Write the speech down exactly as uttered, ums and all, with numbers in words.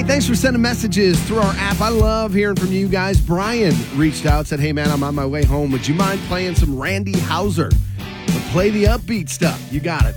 Thanks for sending messages through our app. I love hearing from you guys. Brian reached out, said, hey, man, I'm on my way home. Would you mind playing some Randy Houser? But play the upbeat stuff. You got it.